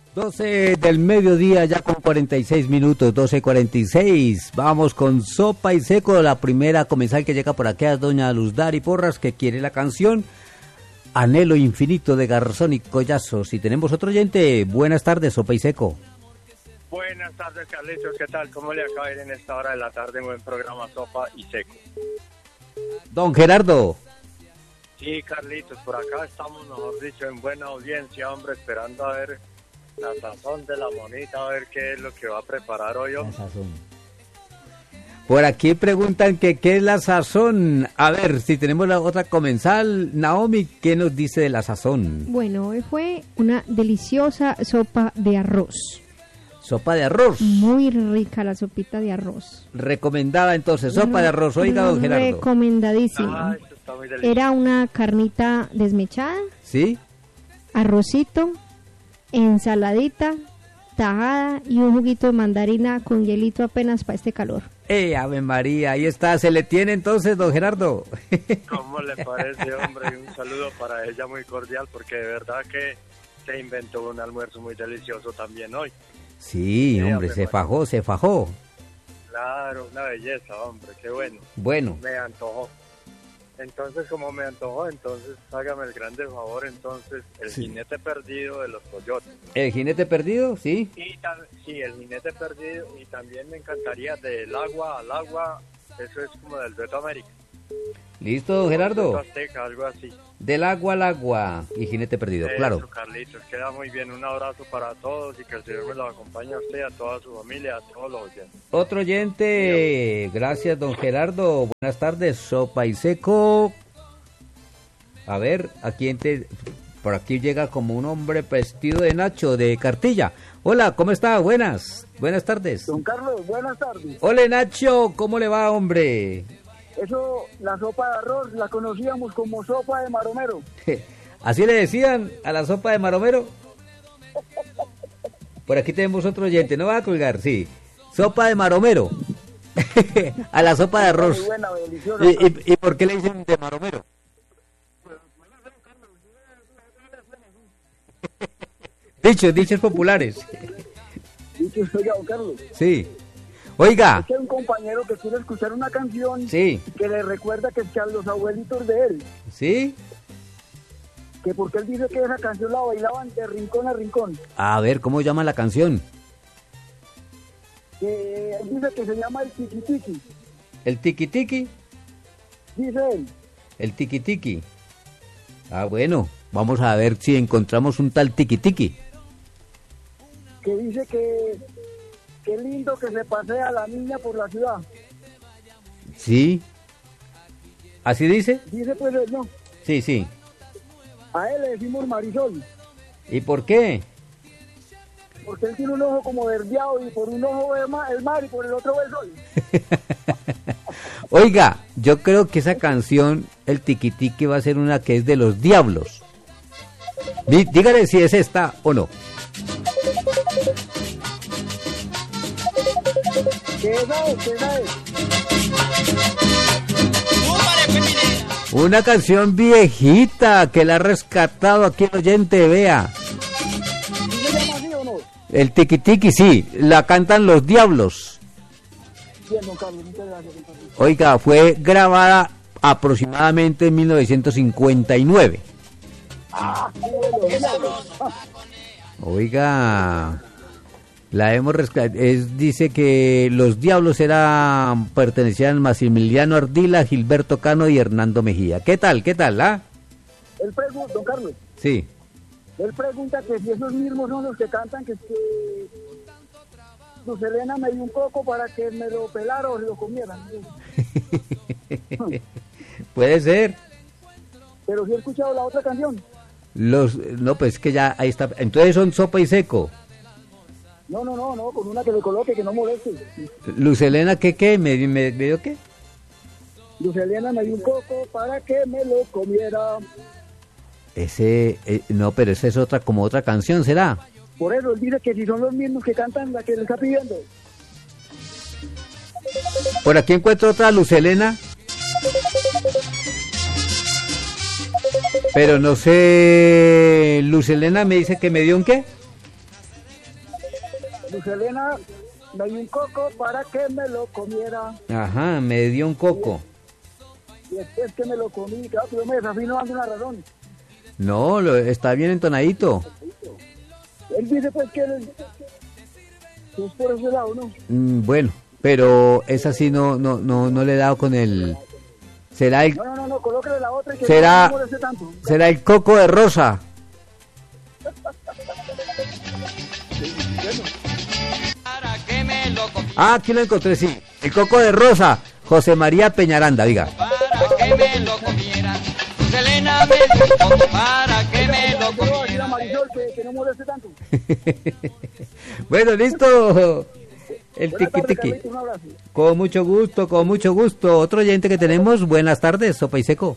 12 del mediodía, ya con 46 minutos, 12:46. Vamos con Sopa y Seco, la primera comensal que llega por aquí es doña Luzdari Porras, que quiere la canción Anhelo Infinito de Garzón y Collazos. Y tenemos otro oyente. Buenas tardes, Sopa y Seco. Buenas tardes, Carlitos, ¿qué tal? ¿Cómo le acaba de ir en esta hora de la tarde? Buen programa, Sopa y Seco. Don Gerardo. Sí, Carlitos, por acá estamos, mejor dicho, en buena audiencia, hombre, esperando a ver la sazón de la monita, a ver qué es lo que va a preparar hoy, hombre. La sazón. Por aquí preguntan que qué es la sazón. A ver, si tenemos la otra comensal, Naomi, ¿qué nos dice de la sazón? Bueno, hoy fue una deliciosa sopa de arroz. Sopa de arroz. Muy rica la sopita de arroz. Recomendada entonces, sopa de arroz. Oiga, don Gerardo. Recomendadísima. Esto está muy delicioso. Era una carnita desmechada, ¿Sí? arrocito, ensaladita, tajada y un juguito de mandarina con hielito apenas para este calor. Ave María, ahí está. ¿Se le tiene entonces, don Gerardo? ¿Cómo le parece, hombre? Y un saludo para ella muy cordial, porque de verdad que se inventó un almuerzo muy delicioso también hoy. Sí, Sí, hombre, Ave se María. fajó, se fajó. Claro, una belleza, hombre, qué bueno. Bueno, Me antojó. Entonces, como me antojó, entonces hágame el grande favor, entonces, el Sí. jinete perdido de los coyotes. ¿el jinete perdido? Sí. Y sí, el jinete perdido, y también me encantaría del agua al agua, eso es como del Beto América. ¿Listo, don Gerardo? Beto Azteca, algo así. Del agua al agua y jinete perdido, Eso, claro. Carlitos, queda muy bien. Un abrazo para todos y que el Señor me los acompañe a usted, a toda su familia, a todos los oyentes. Otro oyente, gracias, don Gerardo. Buenas tardes, Sopa y Seco. A ver, por aquí llega como un hombre vestido de Nacho, de Cartilla. Hola, ¿cómo está? Buenas tardes. Don Carlos, buenas tardes. Hola, Nacho, ¿cómo le va, hombre? Eso, la sopa de arroz, la conocíamos como sopa de maromero. ¿Así le decían a la sopa de maromero? Por aquí tenemos otro oyente, no va a colgar, sí. Sopa de maromero. A la sopa de arroz. Muy buena, deliciosa. ¿Y por qué le dicen de maromero? Dichos populares. Dicho usted, don Carlos. Sí. Oiga, Es que hay un compañero que quiere escuchar una canción sí, que le recuerda que a los abuelitos de él, sí. que porque él dice que esa canción la bailaban de rincón a rincón. A ver, ¿cómo llama la canción? Que él dice que se llama el tiki tiki. ¿El tiki tiki? Dice él. El tiki tiki. Ah, bueno, vamos a ver si encontramos un tal tiki tiki. Que dice que qué lindo que se pasea la niña por la ciudad. Sí. ¿Así dice? Dice pues él, no. Sí, sí. A él le decimos Marisol, ¿Y por qué? porque él tiene un ojo como verdeado y por un ojo ve el mar y por el otro ve el sol. Oiga, yo creo que esa canción, el tiki tiki, va a ser una que es de los Diablos. Dígale si es esta o no. ¿Qué es? Una canción viejita que la ha rescatado aquí el oyente, vea. ¿Sí se llama así o no? El tiki tiki, sí, la cantan los Diablos. Bien, don Carlos, muchas gracias, don Carlos. Oiga, fue grabada aproximadamente en 1959. Oiga, la hemos rescatado. Dice que los Diablos pertenecían a Maximiliano Ardila, Gilberto Cano y Hernando Mejía. ¿Qué tal? ¿Ah? Él pregunta, don Carlos, Sí. él pregunta que si esos mismos son los que cantan, que Luz Helena me dio un poco para que me lo pelara o lo comieran. Puede ser. Pero sí he escuchado la otra canción. No, pues que ya ahí está. Entonces son Sopa y Seco. No, con una que le coloque, que no moleste. Luz Helena, ¿qué? ¿Me dio qué? Luz Helena me dio un poco para que me lo comiera. No, pero esa es como otra canción, ¿será? Por eso él dice que si son los mismos que cantan la que le está pidiendo. Por aquí encuentro otra Luz Helena. Pero no sé, Luz Helena me dice que me dio un qué. Luz Helena me dio un coco para que me lo comiera. Ajá, me dio un coco. Y después que me lo comí, claro, yo me desafino dando una razón. No, está bien entonadito. Él dice pues que es por ese lado, ¿no? Bueno, pero esa sí no le he dado con el... Será el... No, colóquele la otra y que será, no moleste tanto. será el coco de rosa. Ah, aquí lo encontré, sí. El coco de rosa, José María Peñaranda, diga. Para que me lo comiera. Selena me dio un coco para que me lo comiera. Marisol, que no moleste tanto. Bueno, listo. El Buenas tiki tardes, tiki. Carlito, un abrazo. Con mucho gusto, con mucho gusto. Otro oyente que tenemos, buenas tardes, Sopa y Seco.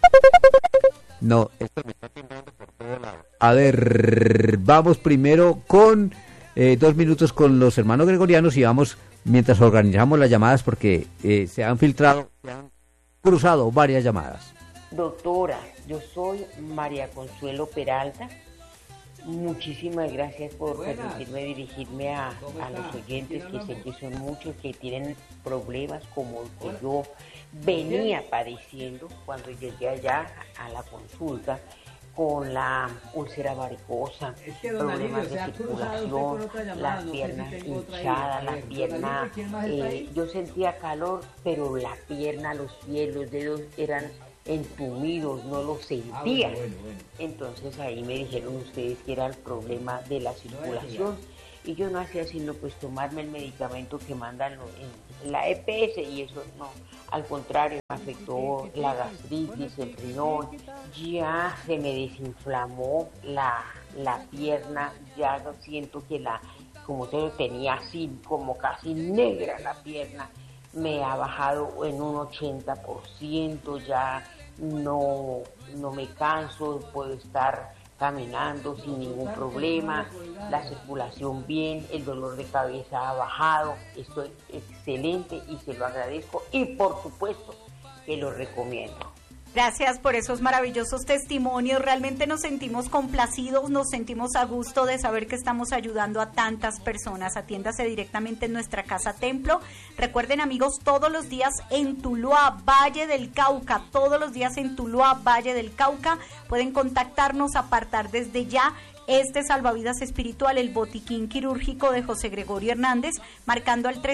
No, esto me está timbrando por todo lado. A ver, vamos primero con 2 minutos con los hermanos gregorianos y vamos mientras organizamos las llamadas porque se han filtrado, se han cruzado varias llamadas. Doctora, yo soy María Consuelo Peralta. Muchísimas gracias por permitirme dirigirme a los oyentes, que sé que son muchos que tienen problemas como el que yo venía padeciendo cuando llegué allá a la consulta con la úlcera varicosa, problemas de circulación, las piernas hinchadas, la pierna, yo sentía calor, pero la pierna, los pies, los dedos eran entumidos, no lo sentía. Entonces ahí me dijeron ustedes que era el problema de la circulación y yo no hacía sino pues tomarme el medicamento que mandan en la EPS y eso no, al contrario, me afectó la gastritis, el riñón, ya se me desinflamó la pierna, ya siento que como todo tenía así como casi negra la pierna, me ha bajado en un 80%, ya no me canso, puedo estar caminando sin ningún problema, la circulación bien, el dolor de cabeza ha bajado, estoy excelente y se lo agradezco y por supuesto que lo recomiendo. Gracias por esos maravillosos testimonios, realmente nos sentimos complacidos, nos sentimos a gusto de saber que estamos ayudando a tantas personas. Atiéndase directamente en nuestra casa templo. Recuerden amigos, todos los días en Tuluá, Valle del Cauca, todos los días en Tuluá, Valle del Cauca, pueden contactarnos, apartar desde ya este salvavidas espiritual, el botiquín quirúrgico de José Gregorio Hernández, marcando al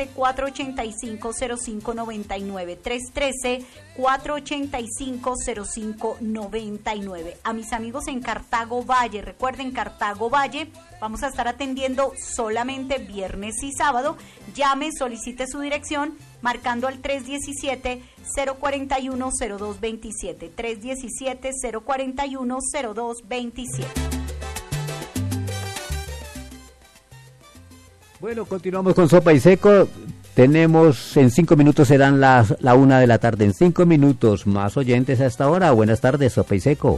313-485-0599, 313-485-0599. A mis amigos en Cartago Valle, recuerden Cartago Valle, vamos a estar atendiendo solamente viernes y sábado. Llame, solicite su dirección, marcando al 317-041-0227, 317-041-0227. Bueno, continuamos con Sopa y Seco. Tenemos, en 5 minutos serán la 1 de la tarde. En 5 minutos, más oyentes a esta hora. Buenas tardes, Sopa y Seco.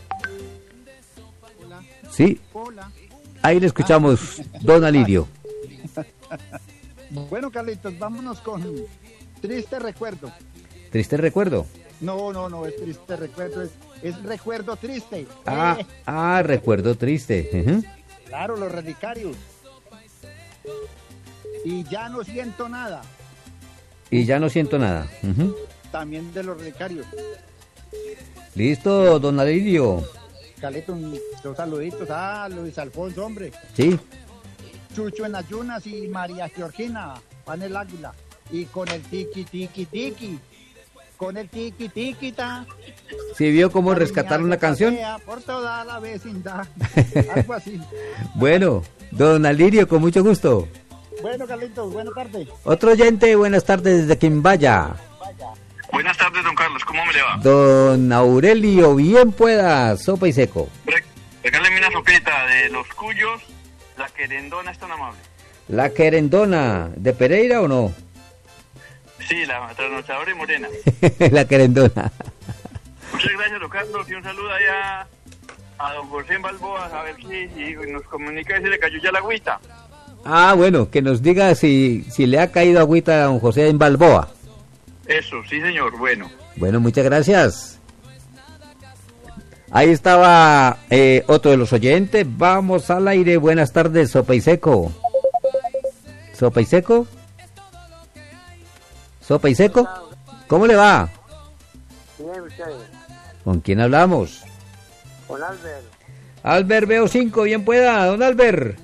Hola. Sí. Hola. Ahí le escuchamos, don Alirio. Bueno, Carlitos, vámonos con Triste Recuerdo. ¿Triste recuerdo? No, es Triste Recuerdo, es Recuerdo Triste. Recuerdo triste. Uh-huh. Claro, los relicarios. Y ya no siento nada. Y ya no siento nada. Uh-huh. También de los relicarios. Listo, don Alirio. Carlitos, dos saluditos a Luis Alfonso, hombre. Sí. Chucho en Ayunas y María Georgina, Juan el Águila. Y con el tiki tiki tiki. Con el tiki tiki ta. ¿Sí vio cómo rescataron la canción? Por toda la vecindad. Algo así. Bueno, don Alirio, con mucho gusto. Bueno, Carlitos, buenas tardes. Otro oyente, buenas tardes desde Quimbaya. Buenas tardes, don Carlos, ¿cómo me le va? Don Aurelio, bien pueda, Sopa y Seco. Regáleme una sopita de los cuyos, la querendona es tan amable. ¿La querendona de Pereira o no? Sí, la trasnochadora y morena. La querendona. Muchas gracias, don Carlos, y un saludo allá a don José en Balboa, a ver si nos comunica si le cayó ya la agüita. Ah, bueno, que nos diga si le ha caído agüita a don José en Balboa. Eso, sí señor, bueno. Bueno, muchas gracias. Ahí estaba otro de los oyentes. Vamos al aire, buenas tardes, Sopa y Seco. ¿Sopa y seco? ¿Sopa y seco? ¿Cómo le va? Bien, ustedes. ¿Con quién hablamos? Con Albert. Albert, veo 5, bien pueda, don Albert.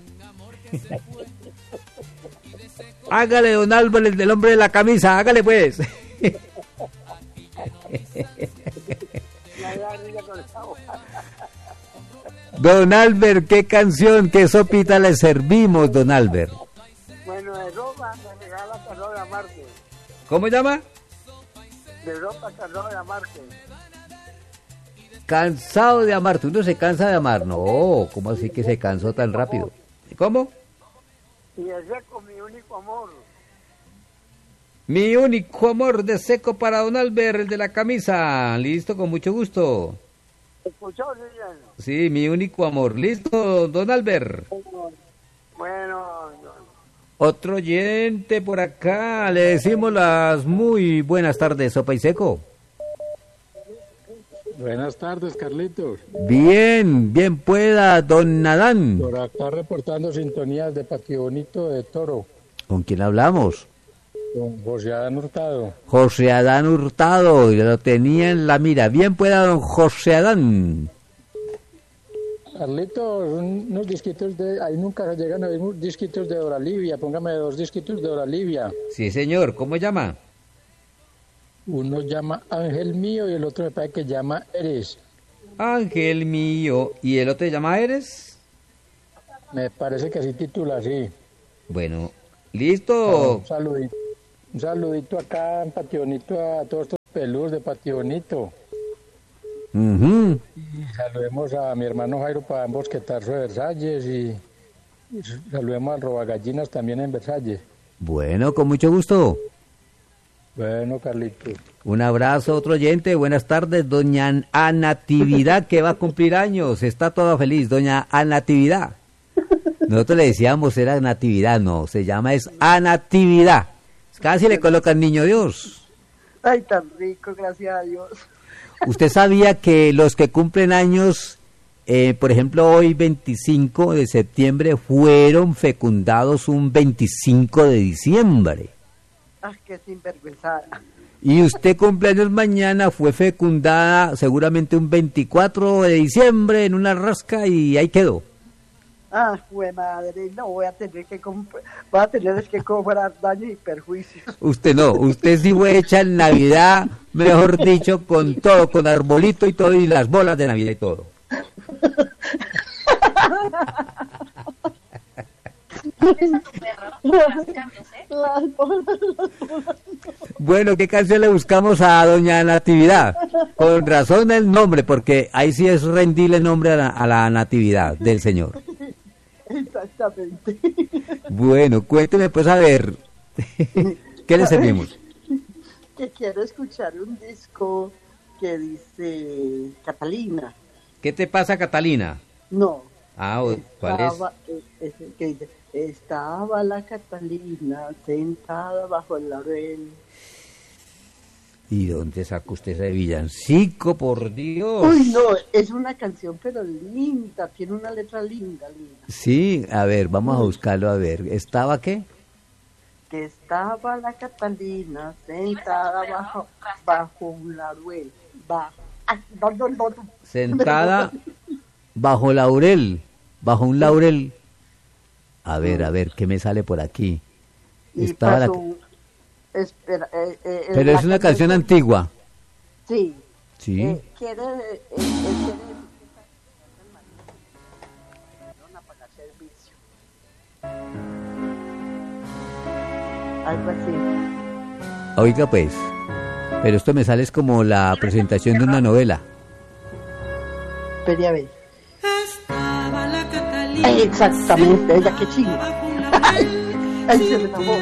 Hágale, don Albert, el del hombre de la camisa, hágale pues. Don Albert, ¿qué canción, qué sopita le servimos, don Albert? Bueno, de ropa me regala Carlos de Amarte. ¿Cómo llama? De ropa Carlos de Amarte. Cansado de amarte, uno se cansa de amar. No, ¿cómo así que se cansó tan rápido? ¿Cómo? Y el seco, mi único amor. Mi único amor de seco para don Albert, el de la camisa. Listo, con mucho gusto. ¿Escuchó, Lilian? Sí, mi único amor. Listo, don Albert. Bueno, Otro oyente por acá. Le decimos las muy buenas tardes, Sopa y Seco. Buenas tardes, Carlitos. Bien, bien pueda, don Nadán. Por acá reportando sintonías de Patio Bonito de Toro. ¿Con quién hablamos? Con José Adán Hurtado. José Adán Hurtado, y lo tenía en la mira. Bien pueda, don José Adán. Carlitos, unos disquitos de... Ahí nunca llegan a ver unos disquitos de Dora Livia. Póngame 2 disquitos de Dora Livia. Sí, señor. ¿Cómo llama? Uno llama Ángel Mío y el otro me parece que llama Eres. Ángel Mío. ¿Y el otro llama Eres? Me parece que así titula, sí. Bueno, listo. Un saludito acá en Patio Bonito a todos estos peludos de Patio Bonito. Uh-huh. Y saludemos a mi hermano Jairo para Bosquetarzo de Versalles y saludemos al Robagallinas también en Versalles. Bueno, con mucho gusto. Bueno, Carlitos. Un abrazo, otro oyente. Buenas tardes, doña Anatividad, que va a cumplir años. Está toda feliz, doña Anatividad. Nosotros le decíamos era Natividad, no, se llama es Anatividad. Casi le colocan Niño Dios. ay, tan rico, gracias a Dios. ¿Usted sabía que los que cumplen años, por ejemplo, hoy 25 de septiembre, fueron fecundados un 25 de diciembre? Ah, qué sinvergüenzada. Y usted cumpleaños mañana, fue fecundada seguramente un 24 de diciembre en una rasca y ahí quedó. Ah, fue madre, no voy a tener que cobrar daño y perjuicios. Usted no, usted sí fue hecha en Navidad, mejor dicho, con todo, con arbolito y todo, y las bolas de Navidad y todo. Bueno, ¿qué canción le buscamos a doña Natividad? Con razón el nombre, porque ahí sí es rendirle el nombre a la Natividad del Señor. Exactamente. Bueno, cuénteme pues a ver, ¿qué le servimos? Que quiero escuchar un disco que dice Catalina. ¿Qué te pasa, Catalina? No. Ah, ¿cuál es? Que dice, estaba la Catalina sentada bajo el laurel. ¿Y dónde sacó usted ese villancico, por Dios? Uy, no, es una canción pero linda, tiene una letra linda, linda. Sí, a ver, vamos a buscarlo, a ver. ¿Estaba qué? Que estaba la Catalina sentada bajo un laurel. Sentada bajo laurel, bajo un laurel. A ver, ¿qué me sale por aquí? Estaba la... Espera, pero es una canción antigua. Sí. Sí. Quiere pagar servicio. Algo así. Oiga pues, pero esto me sale es como la presentación de una novela. Espera a ver. Exactamente, ella que chinga. Ahí se me tapó.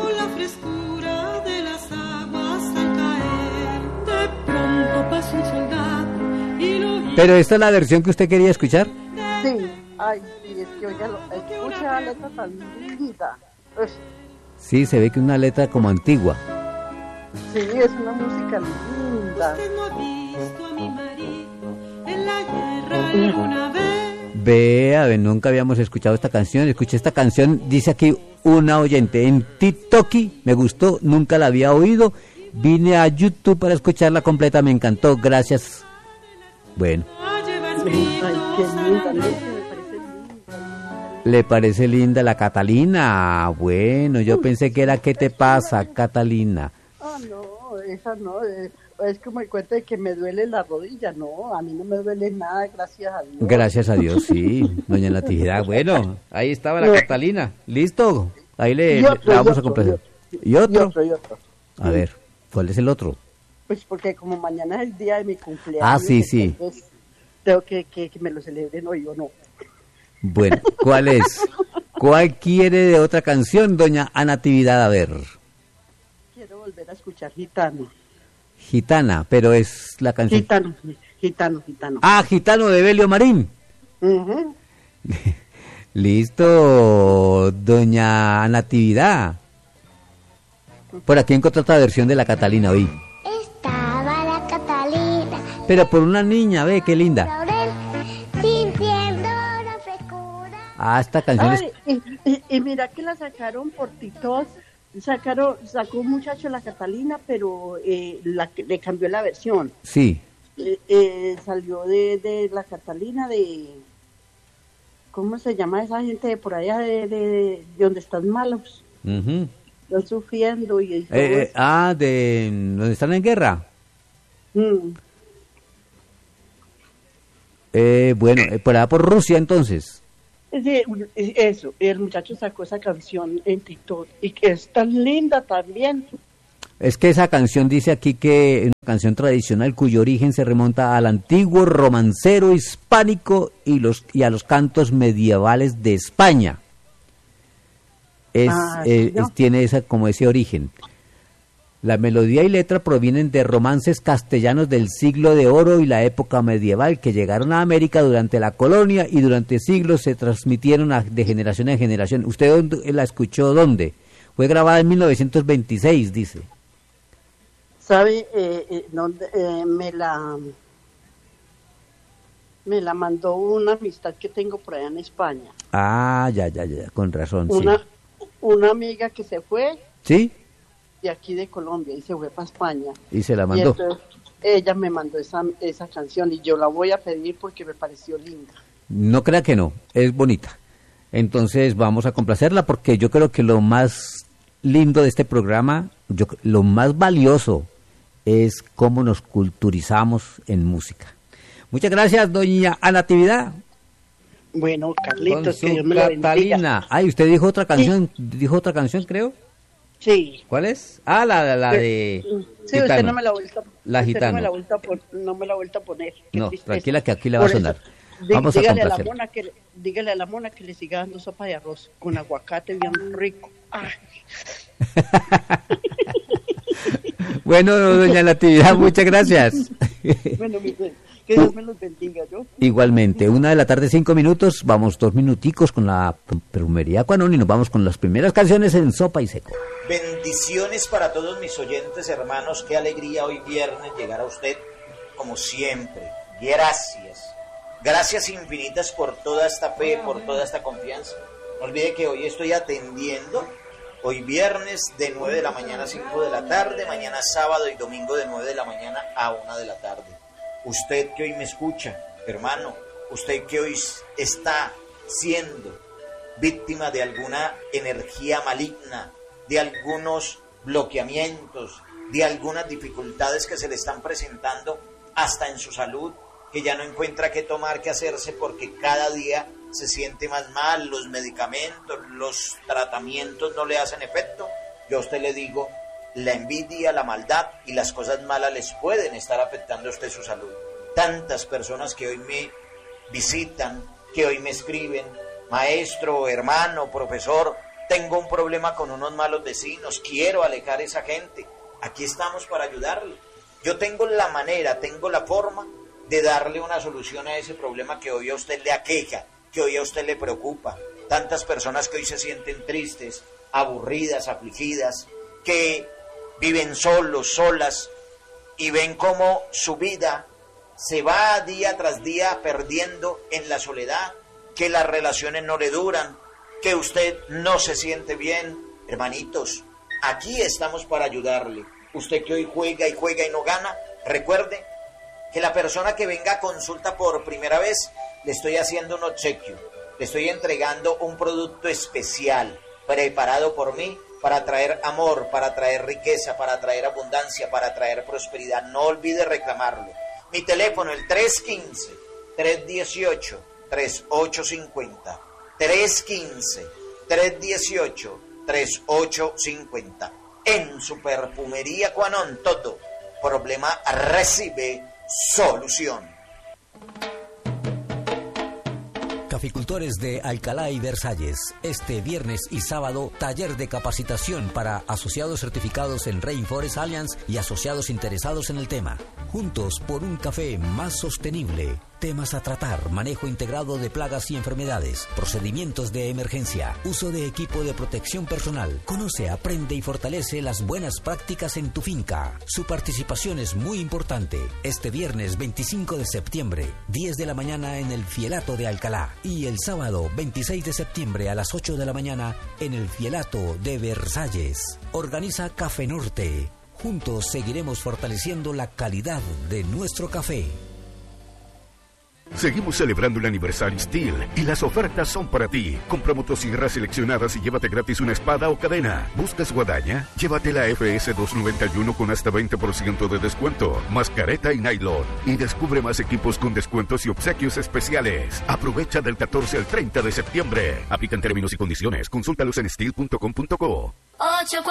¿Pero esta es la versión que usted quería escuchar? Sí, ay, sí, es que oiga, escucha la letra tan linda. Sí, se ve que es una letra como antigua. Sí, es una música linda. Vea, nunca habíamos escuchado esta canción. Escuché esta canción, dice aquí una oyente, en TikTok, me gustó, nunca la había oído. Vine a YouTube para escucharla completa, me encantó, gracias. Bueno. ¿Le parece linda la Catalina? Bueno, yo pensé que era ¿qué te pasa, Catalina? Ah, no, esa no, es como el cuento de que me duele la rodilla, no, a mí no me duele nada, gracias a Dios. Gracias a Dios, sí, doña Natividad. Bueno, ahí estaba la Catalina, ¿listo? Ahí le vamos a complacer. ¿Y otro? A ver, ¿cuál es el otro? Pues porque como mañana es el día de mi cumpleaños. Ah, sí, sí. Tengo que me lo celebren hoy o no. Bueno, ¿cuál es? ¿Cuál quiere de otra canción, doña Natividad? A ver. Quiero volver a escuchar Gitano. Gitana, pero es la canción. Gitano. Ah, Gitano de Belio Marín. Listo, doña Natividad. Por aquí encontré otra versión de la Catalina hoy. Estaba la Catalina. Pero por una niña, ve qué linda. Ah, esta canción es... y mira que la sacaron por TikTok. Sacó un muchacho la Catalina, pero le cambió la versión. Sí. Salió de la Catalina de... ¿Cómo se llama esa gente de por allá de donde están malos? Están sufriendo y todo eso. De donde están en guerra. Bueno, por allá por Rusia entonces. Sí, eso, el muchacho sacó esa canción en TikTok y que es tan linda también. Es que esa canción dice aquí que es una canción tradicional cuyo origen se remonta al antiguo romancero hispánico y a los cantos medievales de España. Tiene como ese origen. La melodía y letra provienen de romances castellanos del siglo de oro y la época medieval que llegaron a América durante la colonia y durante siglos se transmitieron de generación en generación. ¿Usted la escuchó dónde? Fue grabada en 1926, dice. ¿Sabe? Me la mandó una amistad que tengo por allá en España. Ah, ya, con razón, sí. Una amiga que se fue. ¿Sí? De aquí de Colombia y se fue para España. Y se la mandó. Y entonces, ella me mandó esa canción y yo la voy a pedir porque me pareció linda. No crea que no, es bonita. Entonces vamos a complacerla porque yo creo que lo más lindo de este programa, lo más valioso es cómo nos culturizamos en música. Muchas gracias, doña Natividad. Bueno, Carlitos, que Dios me la bendiga. Ay, usted dijo otra canción, creo. Sí. ¿Cuál es? Ah, la de... Sí, Gitano. Usted no me la ha vuelto, la Gitano. No me la ha vuelto a poner. No, tranquila que aquí le va a sonar. Vamos a complacer. Dígale a la mona que le siga dando sopa de arroz con aguacate bien rico. Ay. Bueno, doña Natividad, muchas gracias. Bueno, que Dios me los bendiga, ¿yo? Igualmente, 1:05 p.m, vamos 2 minuticos con la perfumería Aquanón y nos vamos con las primeras canciones en Sopa y Seco. Bendiciones para todos mis oyentes, hermanos, qué alegría hoy viernes llegar a usted, como siempre. Gracias infinitas por toda esta fe, por toda esta confianza. No olvide que hoy estoy atendiendo, hoy viernes de 9 de la mañana a 5 de la tarde, mañana sábado y domingo de 9 de la mañana a 1 de la tarde. Usted que hoy me escucha, hermano, usted que hoy está siendo víctima de alguna energía maligna, de algunos bloqueamientos, de algunas dificultades que se le están presentando hasta en su salud, que ya no encuentra qué tomar, qué hacerse, porque cada día se siente más mal, los medicamentos, los tratamientos no le hacen efecto. Yo a usted le digo, la envidia, la maldad y las cosas malas les pueden estar afectando a usted su salud. Tantas personas que hoy me visitan, que hoy me escriben, maestro, hermano, profesor, tengo un problema con unos malos vecinos, quiero alejar a esa gente. Aquí estamos para ayudarle. Yo tengo la manera, tengo la forma de darle una solución a ese problema que hoy a usted le aqueja, que hoy a usted le preocupa. Tantas personas que hoy se sienten tristes, aburridas, afligidas, que viven solos, solas, y ven cómo su vida se va día tras día perdiendo en la soledad, que las relaciones no le duran, que usted no se siente bien. Hermanitos, aquí estamos para ayudarle. Usted que hoy juega y no gana, recuerde que la persona que venga a consulta por primera vez, le estoy haciendo un obsequio. Le estoy entregando un producto especial, preparado por mí, para traer amor, para traer riqueza, para traer abundancia, para traer prosperidad. No olvide reclamarlo. Mi teléfono, el 315-318-3850. 315-318-3850. En su perfumería Cuanón, todo problema recibe solución. Caficultores de Alcalá y Versalles, este viernes y sábado, taller de capacitación para asociados certificados en Rainforest Alliance y asociados interesados en el tema. Juntos por un café más sostenible. Temas a tratar: manejo integrado de plagas y enfermedades, procedimientos de emergencia, uso de equipo de protección personal. Conoce, aprende y fortalece las buenas prácticas en tu finca. Su participación es muy importante. Este viernes 25 de septiembre, 10 de la mañana en el Fielato de Alcalá. Y el sábado 26 de septiembre a las 8 de la mañana en el Fielato de Versalles. Organiza Café Norte. Juntos seguiremos fortaleciendo la calidad de nuestro café. Seguimos celebrando el aniversario Steel y las ofertas son para ti. Compra motosierras seleccionadas y llévate gratis una espada o cadena. ¿Buscas guadaña? Llévate la FS 291 con hasta 20% de descuento, más careta y nylon. Y descubre más equipos con descuentos y obsequios especiales. Aprovecha del 14 al 30 de septiembre. Aplican términos y condiciones. Consúltalos en steel.com.co.